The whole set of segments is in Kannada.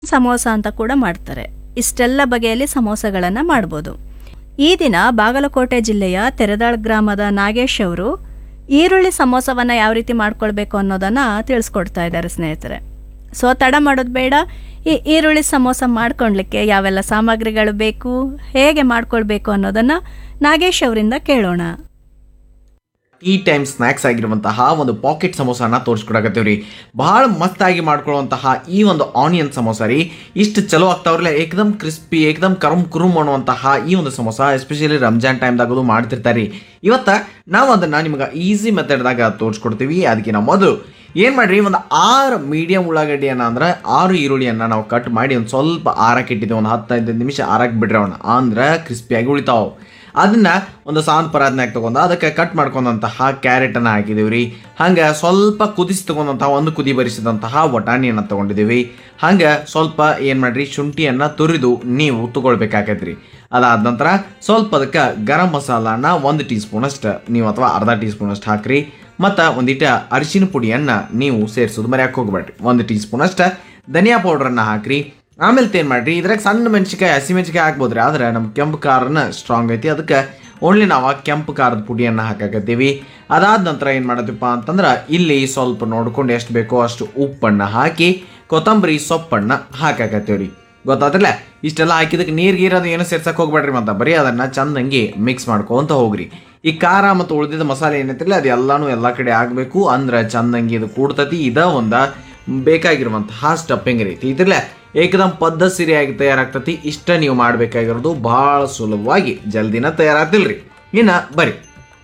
ಸಮೋಸ ಅಂತ ಕೂಡ ಮಾಡ್ತಾರೆ. ಇಷ್ಟೆಲ್ಲ ಬಗೆಯಲ್ಲಿ ಸಮೋಸಗಳನ್ನು ಮಾಡ್ಬೋದು. ಈ ದಿನ ಬಾಗಲಕೋಟೆ ಜಿಲ್ಲೆಯ ತೆರೆದಾಳ್ ಗ್ರಾಮದ ನಾಗೇಶ್ ಅವರು ಈರುಳ್ಳಿ ಸಮೋಸವನ್ನು ಯಾವ ರೀತಿ ಮಾಡ್ಕೊಳ್ಬೇಕು ಅನ್ನೋದನ್ನು ತಿಳಿಸ್ಕೊಡ್ತಾ ಇದ್ದಾರೆ ಸ್ನೇಹಿತರೆ. ಸೊ ತಡ ಮಾಡೋದು ಬೇಡ, ಈ ಈರುಳ್ಳಿ ಸಮೋಸ ಮಾಡ್ಕೊಳ್ಲಿಕ್ಕೆ ಯಾವೆಲ್ಲ ಸಾಮಗ್ರಿಗಳು ಬೇಕು, ಹೇಗೆ ಮಾಡ್ಕೊಳ್ಬೇಕು ಅನ್ನೋದನ್ನು ನಾಗೇಶ್ ಅವರಿಂದ ಕೇಳೋಣ. ಟೀ ಟೈಮ್ ಸ್ನ್ಯಾಕ್ಸ್ ಆಗಿರುವಂತಹ ಒಂದು ಪಾಕೆಟ್ ಸಮೋಸನ ತೋರಿಸ್ಕೊಡಕತ್ತೀವಿ ರೀ. ಭಾಳ ಮಸ್ತಾಗಿ ಮಾಡ್ಕೊಳ್ಳುವಂತಹ ಈ ಒಂದು ಆನಿಯನ್ ಸಮೋಸ ರೀ, ಇಷ್ಟು ಚಲೋ ಆಗ್ತಾವ್ರಲ್ಲ, ಏಕದಮ್ ಕ್ರಿಸ್ಪಿ, ಏಕದಮ್ ಕರುಮ್ ಕುರುಮ್ ಅನ್ನುವಂತಹ ಈ ಒಂದು ಸಮೋಸ ಎಸ್ಪೆಷಲಿ ರಂಜಾನ್ ಟೈಮ್ದಾಗದು ಮಾಡ್ತಿರ್ತಾರೆ ರೀ. ಇವತ್ತು ನಾವು ಅದನ್ನು ನಿಮ್ಗೆ ಈಸಿ ಮೆಥಡ್ದಾಗ ತೋರಿಸ್ಕೊಡ್ತೀವಿ. ಅದಕ್ಕಿಂತ ಮೊದಲು ಏನು ಮಾಡಿರಿ, ಒಂದು 6 ಮೀಡಿಯಮ್ ಉಳ್ಳಾಗಡ್ಡಿಯನ್ನು ಅಂದ್ರೆ 6 ಈರುಳ್ಳಿಯನ್ನು ನಾವು ಕಟ್ ಮಾಡಿ ಒಂದು ಸ್ವಲ್ಪ ಆರಕ್ಕೆ ಇಟ್ಟಿದ್ದೀವಿ. ಒಂದು 10-15 ನಿಮಿಷ ಆರಕ್ಕೆ ಬಿಡ್ರಿ ಅವನ್ನ, ಅಂದ್ರೆ ಕ್ರಿಸ್ಪಿಯಾಗಿ ಉಳಿತಾವೆ. ಅದನ್ನು ಒಂದು ಸಾಂದ್ ಪರಾತ್ನಾಗ ತೊಗೊಂಡು ಅದಕ್ಕೆ ಕಟ್ ಮಾಡ್ಕೊಂಡಂತಹ ಕ್ಯಾರೆಟನ್ನು ಹಾಕಿದ್ದೀವಿ ರೀ. ಹಂಗೆ ಸ್ವಲ್ಪ ಕುದಿಸಿ ತೊಗೊಂಡಂತಹ ಒಂದು ಕುದಿ ಬರಿಸಿದಂತಹ ಬಟಾಣಿಯನ್ನು ತೊಗೊಂಡಿದ್ದೀವಿ. ಹಂಗೆ ಸ್ವಲ್ಪ ಏನು ಮಾಡಿರಿ, ಶುಂಠಿಯನ್ನು ತುರಿದು ನೀವು ತೊಗೊಳ್ಬೇಕಾಗೈತೆ ರೀ. ಅದಾದ ನಂತರ ಸ್ವಲ್ಪ ಅದಕ್ಕೆ ಗರಂ ಮಸಾಲಾನ 1 ಟೀ ಸ್ಪೂನಷ್ಟು ನೀವು ಅಥವಾ ಅರ್ಧ ಟೀ ಸ್ಪೂನಷ್ಟು ಹಾಕಿರಿ. ಮತ್ತು ಒಂದಿಟ ಅರಿಶಿನ ಪುಡಿಯನ್ನು ನೀವು ಸೇರಿಸೋದು ಮರ್ಯಾಕೆ ಹೋಗ್ಬೇಡ್ರಿ. 1 ಟೀ ಸ್ಪೂನಷ್ಟು ಧನಿಯಾ ಪೌಡ್ರನ್ನು ಹಾಕಿರಿ. ಆಮೇಲೆ ಏನು ಮಾಡಿರಿ, ಇದ್ರಾಗ ಸಣ್ಣ ಮೆಣಸಿಕಾಯಿ, ಹಸಿ ಮೆಣಸಿಕಾಯಿ ಹಾಕ್ಬೋದ್ರಿ. ಆದರೆ ನಮ್ಮ ಕೆಂಪು ಖಾರನ ಸ್ಟ್ರಾಂಗ್ ಐತಿ, ಅದಕ್ಕೆ ಓನ್ಲಿ ನಾವು ಕೆಂಪು ಖಾರದ ಪುಡಿಯನ್ನು ಹಾಕಾಕತ್ತೀವಿ. ಅದಾದ ನಂತರ ಏನು ಮಾಡತ್ತಪ್ಪ ಅಂತಂದ್ರೆ, ಇಲ್ಲಿ ಸ್ವಲ್ಪ ನೋಡ್ಕೊಂಡು ಎಷ್ಟು ಬೇಕೋ ಅಷ್ಟು ಉಪ್ಪನ್ನು ಹಾಕಿ ಕೊತ್ತಂಬರಿ ಸೊಪ್ಪನ್ನು ಹಾಕಾಕತ್ತೀವಿ ರೀ. ಗೊತ್ತಾದ್ರಲ್ಲ, ಇಷ್ಟೆಲ್ಲ ಹಾಕಿದಕ್ಕೆ ನೀರು ಗೀರೋದು ಏನು ಸೇರ್ಸಕ್ಕೆ ಹೋಗ್ಬೇಡ್ರಿ. ಮತ್ತು ಬರೀ ಅದನ್ನು ಚಂದಂಗಿ ಮಿಕ್ಸ್ ಮಾಡ್ಕೊತ ಹೋಗ್ರಿ. ಈ ಖಾರ ಮತ್ತು ಉಳಿದಿದ್ದ ಮಸಾಲೆ ಏನೈತಿಲ್ಲ ಅದು ಎಲ್ಲನೂ ಎಲ್ಲ ಕಡೆ ಆಗಬೇಕು, ಅಂದ್ರೆ ಚಂದಂಗಿ ಇದು ಕೂಡ್ತತಿ. ಇದ ಒಂದು ಬೇಕಾಗಿರುವಂತಹ ಸ್ಟಫಿಂಗ್ ರೀತಿ ಇದ್ರಲ್ಲ, ಏಕದಮ್ ಪದ್ಧತಿಯಾಗಿ ತಯಾರಾಗ್ತತಿ. ಇಷ್ಟ ನೀವು ಮಾಡಬೇಕಾಗಿರೋದು, ಭಾಳ ಸುಲಭವಾಗಿ ಜಲ್ದಿನ ತಯಾರಾಗ್ತಿಲ್ರಿ. ಇನ್ನು ಬರ್ರಿ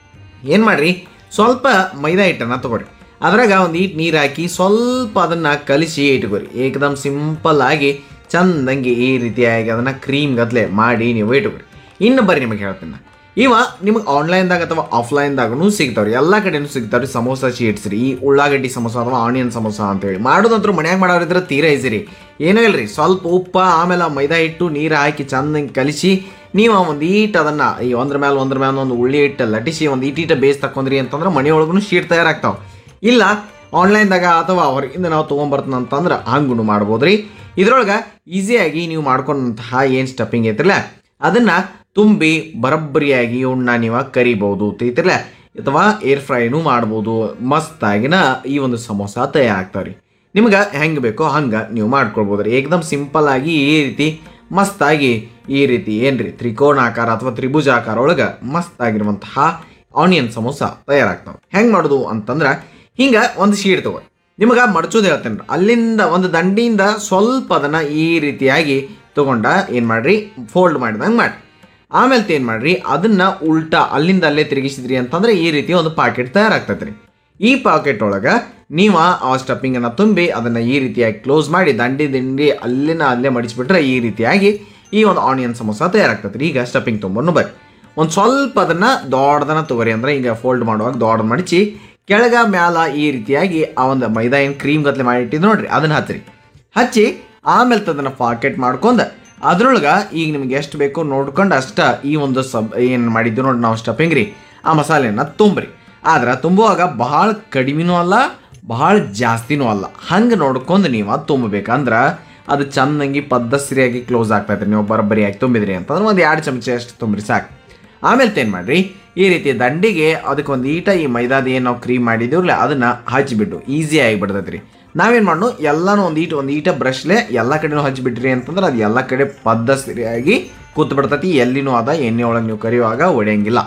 ಏನು ಮಾಡಿರಿ, ಸ್ವಲ್ಪ ಮೈದಾ ಹಿಟ್ಟನ್ನು ತೊಗೊಳ್ರಿ. ಅದ್ರಾಗ ಒಂದು ಈಟ್ ನೀರು ಹಾಕಿ ಸ್ವಲ್ಪ ಅದನ್ನು ಕಲಿಸಿ ಇಟ್ಕೊರಿ. ಏಕದಮ್ ಸಿಂಪಲ್ ಆಗಿ ಚಂದಂಗಿ ಈ ರೀತಿಯಾಗಿ ಅದನ್ನು ಕ್ರೀಮ್ ಗತ್ಲೆ ಮಾಡಿ ನೀವು ಇಟ್ಕೊರಿ. ಇನ್ನು ಬರ್ರಿ ನಿಮಗೆ ಹೇಳ್ತೀನಿ, ಇವ ನಿಮಗೆ ಆನ್ಲೈನ್ದಾಗ ಅಥವಾ ಆಫ್ಲೈನ್ದಾಗೂ ಸಿಗ್ತಾವ್ರಿ, ಎಲ್ಲ ಕಡೆನೂ ಸಿಗ್ತಾವ್ರಿ ಸಮೋಸ ಶೀಟ್ಸ್ ರೀ. ಈ ಉಳ್ಳಾಗಡ್ಡಿ ಸಮೋಸ ಅಥವಾ ಆನಿಯನ್ ಸಮೋಸ ಅಂತೇಳಿ ಮಾಡೋದಂತೂ ಮನ್ಯಾಗ ಮಾಡೋರಿದ್ರೆ ತೀರಾ ಈಸಿ ರೀ. ಏನೂ ಇಲ್ರಿ, ಸ್ವಲ್ಪ ಉಪ್ಪು ಆಮೇಲೆ ಮೈದಾ ಹಿಟ್ಟು ನೀರು ಹಾಕಿ ಚಂದಂಗೆ ಕಲಿಸಿ ನೀವು ಒಂದು ಈಟ್ ಅದನ್ನು ಈ ಒಂದ್ರ ಮೇಲೆ ಒಂದು ಉಳ್ಳಿ ಹಿಟ್ಟು ಲಟಿಸಿ ಒಂದು ಈಟೀಟ ಬೇಸ್ ತಕೊಂಡ್ರಿ ಅಂತಂದ್ರೆ ಮನೆಯೊಳಗೂ ಶೀಟ್ ತಯಾರಾಗ್ತಾವೆ. ಇಲ್ಲ ಆನ್ಲೈನ್ದಾಗ ಅಥವಾ ಹೊರಗಿಂದ ನಾವು ತೊಗೊಂಬರ್ತಂತಂದ್ರೆ ಹಂಗೂ ಮಾಡ್ಬೋದು ರೀ. ಇದ್ರೊಳಗೆ ಈಸಿಯಾಗಿ ನೀವು ಮಾಡ್ಕೊಂಡಂತಹ ಏನು ಸ್ಟಫಿಂಗ್ ಐತ್ರಲ್ಲ ಅದನ್ನು ತುಂಬಿ ಬರಬ್ಬರಿಯಾಗಿ ಉಣ್ಣ ನೀವು ಕರಿಬೋದು ತಿಳ್ತಿರಲ್ಲ, ಅಥವಾ ಏರ್ ಫ್ರೈನೂ ಮಾಡ್ಬೋದು. ಮಸ್ತಾಗಿನ ಈ ಒಂದು ಸಮೋಸ ತಯಾರಾಗ್ತಾವೆ ರೀ. ನಿಮ್ಗೆ ಹೆಂಗೆ ಬೇಕೋ ಹಂಗೆ ನೀವು ಮಾಡ್ಕೊಳ್ಬೋದು ರೀ. ಏಕದಮ್ ಸಿಂಪಲ್ ಆಗಿ ಈ ರೀತಿ ಮಸ್ತಾಗಿ ಈ ರೀತಿ ಏನ್ರಿ ತ್ರಿಕೋಣಾಕಾರ ಅಥವಾ ತ್ರಿಭುಜಾಕಾರ ಒಳಗೆ ಮಸ್ತಾಗಿರುವಂತಹ ಆನಿಯನ್ ಸಮೋಸ ತಯಾರಾಗ್ತಾವೆ. ಹೆಂಗೆ ಮಾಡೋದು ಅಂತಂದ್ರೆ, ಹಿಂಗೆ ಒಂದು ಶೀಟ್ ತಗೋ, ನಿಮಗೆ ಮಡಚೋದು ಹೇಳ್ತೇನೆ. ಅಲ್ಲಿಂದ ಒಂದು ದಂಡಿಯಿಂದ ಸ್ವಲ್ಪ ಅದನ್ನು ಈ ರೀತಿಯಾಗಿ ತೊಗೊಂಡ ಏನು ಮಾಡಿರಿ, ಫೋಲ್ಡ್ ಮಾಡಿದಂಗೆ ಮಾಡಿ. ಆಮೇಲೆ ಏನು ಮಾಡಿರಿ, ಅದನ್ನು ಉಲ್ಟಾ ಅಲ್ಲಿಂದ ಅಲ್ಲೇ ತಿರುಗಿಸಿದ್ರಿ ಅಂತಂದ್ರೆ ಈ ರೀತಿ ಒಂದು ಪಾಕೆಟ್ ತಯಾರಾಗ್ತೈತೆ ರೀ. ಈ ಪಾಕೆಟ್ ಒಳಗೆ ನೀವು ಆ ಸ್ಟಫಿಂಗನ್ನು ತುಂಬಿ ಅದನ್ನು ಈ ರೀತಿಯಾಗಿ ಕ್ಲೋಸ್ ಮಾಡಿ ದಂಡಿ ಅಲ್ಲೇ ಮಡಿಸ್ಬಿಟ್ರೆ ಈ ರೀತಿಯಾಗಿ ಈ ಒಂದು ಆನಿಯನ್ ಸಮೋಸ ತಯಾರಾಗ್ತೈತೆ ರೀ. ಈಗ ಸ್ಟಫಿಂಗ್ ತೊಗೊಂಡು ಬರ್ರಿ, ಒಂದು ಸ್ವಲ್ಪ ಅದನ್ನು ದೊಡ್ಡದನ್ನು ತೊಗೊರಿ. ಅಂದರೆ ಈಗ ಫೋಲ್ಡ್ ಮಾಡುವಾಗ ದೊಡ್ಡ ಮಡಿಚಿ ಕೆಳಗ ಮ್ಯಾಲ ಈ ರೀತಿಯಾಗಿ ಆ ಒಂದು ಮೈದಾ ಏನು ಕ್ರೀಮ್ ಗತ್ಲೆ ಮಾಡಿಟ್ಟಿದ್ದು ನೋಡ್ರಿ, ಅದನ್ನು ಹಚ್ಚಿ ಆಮೇಲೆ ಅದನ್ನು ಪಾಕೆಟ್ ಮಾಡ್ಕೊಂಡು ಅದ್ರೊಳಗೆ ಈಗ ನಿಮ್ಗೆ ಎಷ್ಟು ಬೇಕೋ ನೋಡ್ಕೊಂಡು ಅಷ್ಟ ಈ ಒಂದು ಏನು ಮಾಡಿದ್ದು ನೋಡಿ ನಾವು ಸ್ಟಫಿಂಗ್ ರೀ, ಆ ಮಸಾಲೆಯನ್ನು ತುಂಬ್ರಿ. ಆದ್ರೆ ತುಂಬುವಾಗ ಭಾಳ ಕಡಿಮೆನೂ ಅಲ್ಲ, ಭಾಳ ಜಾಸ್ತಿನೂ ಅಲ್ಲ, ಹಂಗೆ ನೋಡ್ಕೊಂಡು ನೀವು ತುಂಬಬೇಕಂದ್ರೆ ಅದು ಚಂದಂಗಿ ಪದ್ಧತಿಯಾಗಿ ಕ್ಲೋಸ್ ಆಗ್ತೈತೆ. ನೀವು ಬರಬ್ಬರಿಯಾಗಿ ತುಂಬಿದ್ರಿ ಅಂತಂದ್ರೆ ಒಂದು 2 ಚಮಚ ಅಷ್ಟು ತುಂಬ್ರಿ ಸಾಕು. ಆಮೇಲೆ ಏನು ಮಾಡಿರಿ, ಈ ರೀತಿ ದಂಡಿಗೆ ಅದಕ್ಕೆ ಒಂದು ಈಟ ಈ ಮೈದಾದ ಏನು ನಾವು ಕ್ರೀಮ್ ಮಾಡಿದ್ದೀವ್ರಲ್ಲ ಅದನ್ನು ಹಚ್ಚಿಬಿಟ್ಟು ಈಸಿ ಆಗಿಬಿಡ್ತೈತೆ ರೀ. ನಾವೇನು ಮಾಡೋಣ, ಎಲ್ಲನೂ ಒಂದು ಈಟ ಬ್ರಷ್ಲೆ ಎಲ್ಲ ಕಡೆನೂ ಹಚ್ಚಿಬಿಟ್ರಿ ಅಂತಂದ್ರೆ ಅದು ಎಲ್ಲ ಕಡೆ ಪದ್ಧತಿಯಾಗಿ ಕೂತ್ಬಿಡ್ತೈತಿ. ಎಲ್ಲಿನೂ ಅದ ಎಣ್ಣೆ ಒಳಗೆ ನೀವು ಕರಿಯುವಾಗ ಒಡೆಯಂಗಿಲ್ಲ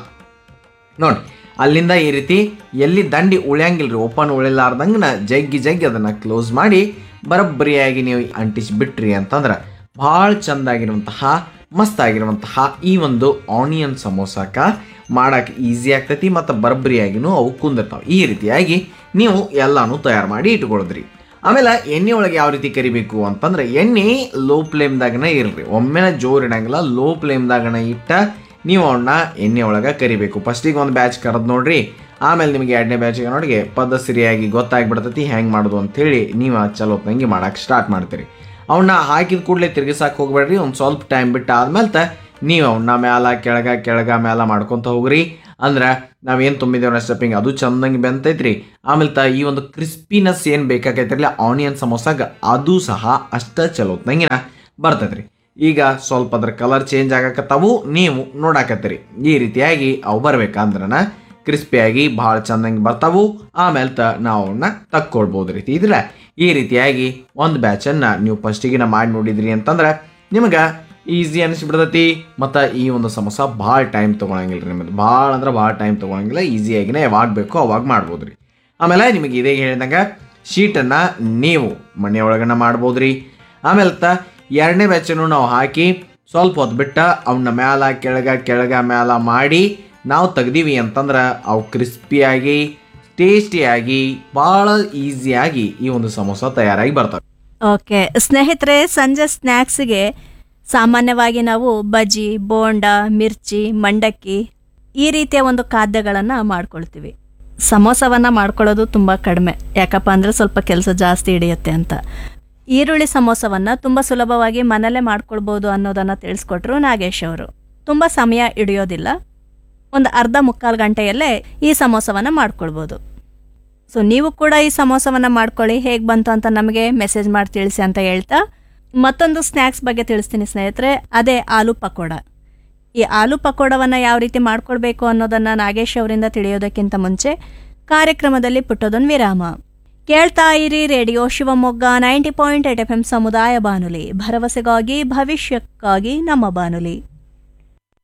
ನೋಡಿ. ಅಲ್ಲಿಂದ ಈ ರೀತಿ ಎಲ್ಲಿ ದಂಡಿ ಉಳಿಯಂಗಿಲ್ಲ ರೀ, ಓಪನ್ ಉಳಿಲಾರ್ದಂಗೆ ಜಗ್ಗಿ ಅದನ್ನು ಕ್ಲೋಸ್ ಮಾಡಿ ಬರಬ್ಬರಿಯಾಗಿ ನೀವು ಅಂಟಿಸಿಬಿಟ್ರಿ ಅಂತಂದ್ರೆ ಭಾಳ ಚೆಂದಾಗಿರುವಂತಹ ಮಸ್ತಾಗಿರುವಂತಹ ಈ ಒಂದು ಆನಿಯನ್ ಸಮೋಸಕ ಮಾಡೋಕೆ ಈಸಿ ಆಗ್ತೈತಿ ಮತ್ತು ಬರಬ್ಬರಿಯಾಗಿನೂ ಅವು ಕುಂದಿರ್ತಾವೆ. ಈ ರೀತಿಯಾಗಿ ನೀವು ಎಲ್ಲನೂ ತಯಾರು ಮಾಡಿ ಇಟ್ಕೊಳದ್ರಿ. ಆಮೇಲೆ ಎಣ್ಣೆ ಒಳಗೆ ಯಾವ ರೀತಿ ಕರಿಬೇಕು ಅಂತಂದ್ರೆ, ಎಣ್ಣೆ ಲೋ ಫ್ಲೇಮ್ದಾಗನ ಇರ್ರಿ, ಒಮ್ಮೆನ ಜೋರು ಇಡಂಗಿಲ್ಲ. ಲೋ ಫ್ಲೇಮ್ದಾಗನ ಇಟ್ಟ ನೀವು ಅವನ್ನ ಎಣ್ಣೆ ಒಳಗೆ ಕರಿಬೇಕು. ಫಸ್ಟಿಗೆ ಒಂದು ಬ್ಯಾಚ್ ಕರೆದು ನೋಡ್ರಿ, ಆಮೇಲೆ ನಿಮಗೆ 2ನೇ ಬ್ಯಾಚಿಗೆ ನೋಡಿಗೆ ಪದ್ಧತಿಯಾಗಿ ಗೊತ್ತಾಗ್ಬಿಡ್ತೈತಿ ಹೆಂಗೆ ಮಾಡೋದು ಅಂಥೇಳಿ ನೀವು ಚಲೋತ್ನಂಗೆ ಮಾಡೋಕೆ ಸ್ಟಾರ್ಟ್ ಮಾಡ್ತೀರಿ. ಅವನ್ನ ಹಾಕಿದ ಕೂಡಲೇ ತಿರುಗಿಸಾಕೆ ಹೋಗ್ಬೇಡ್ರಿ. ಒಂದು ಸ್ವಲ್ಪ ಟೈಮ್ ಬಿಟ್ಟು ಆದ್ಮೇಲೆ ನೀವು ಅವನ್ನ ಮ್ಯಾಲ ಕೆಳಗ ಮ್ಯಾಲ ಮಾಡ್ಕೊತ ಹೋಗ್ರಿ. ಅಂದ್ರೆ ನಾವೇನು ತುಂಬಿದೇವನ ಸ್ಟಫಿಂಗ್ ಅದು ಚಂದಂಗೆ ಬೆಂತೈತ್ರಿ. ಆಮೇಲೆ ಈ ಒಂದು ಕ್ರಿಸ್ಪಿನೆಸ್ ಏನು ಬೇಕಾಗೈತಿರಲ್ಲ ಆನಿಯನ್ ಸಮೋಸಾಗ ಅದು ಸಹ ಅಷ್ಟ ಚಲೋತ್ನಂಗಿನ ಬರ್ತೈತ್ರಿ. ಈಗ ಸ್ವಲ್ಪ ಅದ್ರ ಕಲರ್ ಚೇಂಜ್ ಆಗಕತ್ತಾವು, ನೀವು ನೋಡಾಕತ್ತೀರಿ. ಈ ರೀತಿಯಾಗಿ ಅವು ಬರ್ಬೇಕಂದ್ರನ ಕ್ರಿಸ್ಪಿಯಾಗಿ ಭಾಳ ಚಂದಂಗೆ ಬರ್ತಾವು. ಆಮೇಲೆ ನಾವು ಅವನ್ನ ತಕ್ಕೊಳ್ಬೋದು ರೀತಿ ಇದ್ರೆ ಈ ರೀತಿಯಾಗಿ ಒಂದು ಬ್ಯಾಚನ್ನು ನೀವು ಫಸ್ಟಿಗಿನ ಮಾಡಿ ನೋಡಿದ್ರಿ ಅಂತಂದ್ರೆ ನಿಮಗೆ ಈಸಿ ಅನಿಸ್ಬಿಡ್ತೈತಿ. ಮತ್ತು ಈ ಒಂದು ಸಮೋಸ ಭಾಳ ಟೈಮ್ ತೊಗೊಳಂಗಿಲ್ಲ ರೀ. ನಿಮ್ಮದು ಭಾಳ ಅಂದ್ರೆ ಭಾಳ ಟೈಮ್ ತೊಗೊಳಂಗಿಲ್ಲ, ಈಸಿಯಾಗಿನೇ ಯಾವಾಗ ಬೇಕೋ ಅವಾಗ ಮಾಡ್ಬೋದು ರೀ. ಆಮೇಲೆ ನಿಮಗೆ ಇದೇ ಹೇಳ್ದಂಗೆ ಶೀಟನ್ನು ನೀವು ಮನೆಯೊಳಗನ್ನ ಮಾಡ್ಬೋದು ರೀ. ಆಮೇಲೆ ಎರಡನೇ ಬ್ಯಾಚನ್ನು ನಾವು ಹಾಕಿ ಸ್ವಲ್ಪ ಹೊತ್ತು ಬಿಟ್ಟು ಅವನ್ನ ಮ್ಯಾಲ ಕೆಳಗ ಮ್ಯಾಲ ಮಾಡಿ ನಾವು ತೆಗ್ದೀವಿ ಅಂತಂದ್ರೆ ಅವು ಕ್ರಿಸ್ಪಿಯಾಗಿ ಟೇಸ್ಟಿಯಾಗಿ ಭಾಳ ಈಸಿಯಾಗಿ ಈ ಒಂದು ಸಮೋಸ ತಯಾರಾಗಿ ಬರ್ತವೆ. ಓಕೆ ಸ್ನೇಹಿತರೆ, ಸಂಜೆ ಸ್ನ್ಯಾಕ್ಸ್ಗೆ ಸಾಮಾನ್ಯವಾಗಿ ನಾವು ಬಜ್ಜಿ, ಬೋಂಡ, ಮಿರ್ಚಿ, ಮಂಡಕ್ಕಿ ಈ ರೀತಿಯ ಒಂದು ಖಾದ್ಯಗಳನ್ನು ಮಾಡ್ಕೊಳ್ತೀವಿ. ಸಮೋಸವನ್ನು ಮಾಡ್ಕೊಳ್ಳೋದು ತುಂಬ ಕಡಿಮೆ, ಯಾಕಪ್ಪ ಅಂದರೆ ಸ್ವಲ್ಪ ಕೆಲಸ ಜಾಸ್ತಿ ಹಿಡಿಯುತ್ತೆ ಅಂತ. ಈರುಳ್ಳಿ ಸಮೋಸವನ್ನು ತುಂಬ ಸುಲಭವಾಗಿ ಮನೆಯಲ್ಲೇ ಮಾಡ್ಕೊಳ್ಬೋದು ಅನ್ನೋದನ್ನು ತಿಳಿಸ್ಕೊಟ್ರು ನಾಗೇಶ್ ಅವರು. ತುಂಬ ಸಮಯ ಹಿಡಿಯೋದಿಲ್ಲ, ಒಂದು ಅರ್ಧ ಮುಕ್ಕಾಲು ಗಂಟೆಯಲ್ಲೇ ಈ ಸಮೋಸವನ್ನು ಮಾಡ್ಕೊಳ್ಬೋದು. ಸೊ ನೀವು ಕೂಡ ಈ ಸಮೋಸವನ್ನು ಮಾಡ್ಕೊಳ್ಳಿ, ಹೇಗೆ ಬಂತು ಅಂತ ನಮಗೆ ಮೆಸೇಜ್ ಮಾಡಿ ತಿಳಿಸಿ ಅಂತ ಹೇಳ್ತಾ ಮತ್ತೊಂದು ಸ್ನ್ಯಾಕ್ಸ್ ಬಗ್ಗೆ ತಿಳಿಸ್ತೀನಿ ಸ್ನೇಹಿತರೆ, ಅದೇ ಆಲೂ ಪಕೋಡ. ಈ ಆಲೂ ಪಕೋಡವನ್ನು ಯಾವ ರೀತಿ ಮಾಡ್ಕೊಳ್ಬೇಕು ಅನ್ನೋದನ್ನು ನಾಗೇಶ್ ಅವರಿಂದ ತಿಳಿಯೋದಕ್ಕಿಂತ ಮುಂಚೆ ಕಾರ್ಯಕ್ರಮದಲ್ಲಿ ಪುಟ್ಟದೊಂದು ವಿರಾಮ. ಕೇಳ್ತಾ ಇರಿ ರೇಡಿಯೋ ಶಿವಮೊಗ್ಗ 90.8 FM ಸಮುದಾಯ ಬಾನುಲಿ, ಭರವಸೆಗಾಗಿ ಭವಿಷ್ಯಕ್ಕಾಗಿ ನಮ್ಮ ಬಾನುಲಿ.